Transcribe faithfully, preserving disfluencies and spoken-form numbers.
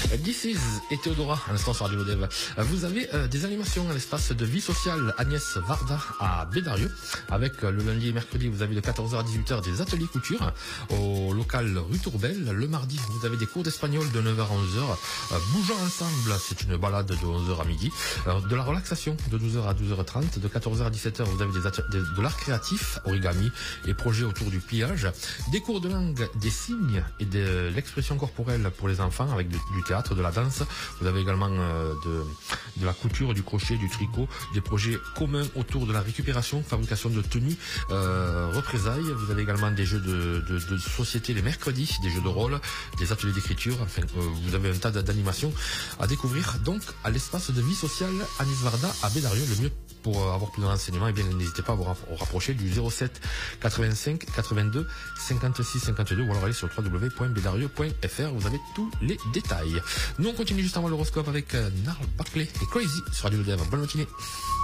This is et Théodora, à l'instant sur Radio Dev. Vous avez euh, des animations à l'espace de vie sociale Agnès Varda à Bédarieux. Avec euh, le lundi et mercredi, vous avez de quatorze heures à dix-huit heures des ateliers couture au local rue Tourbelle. Le mardi, vous avez des cours d'espagnol de neuf heures à onze heures. Euh, bougeons ensemble, c'est une balade de onze heures à midi. Euh, de la relaxation de douze heures à douze heures trente. De quatorze heures à dix-sept heures, vous avez des des, de l'art créatif, origami et projets autour du pliage. Des cours de langue, des signes et de l'expression corporelle pour les enfants avec de, du théâtre, de la danse. Vous avez également euh, de, de la couture, du crochet, du tricot, des projets communs autour de la récupération, fabrication de tenues, euh, représailles. Vous avez également des jeux de, de, de société les mercredis, des jeux de rôle, des ateliers d'écriture. Enfin, euh, vous avez un tas d'animations à découvrir donc à l'espace de vie sociale Agnès Varda à Bédarieux. Le mieux pour avoir plus de renseignements, eh bien, n'hésitez pas à vous rapprocher du zéro sept quatre-vingt-cinq quatre-vingt-deux cinquante-six cinquante-deux ou alors aller sur le w w w point bédarieux point f r. Vous avez tous les détails. Nous, on continue juste avant l'horoscope avec Gnarls Barkley et Crazy sur Radio Dev. Bonne matinée.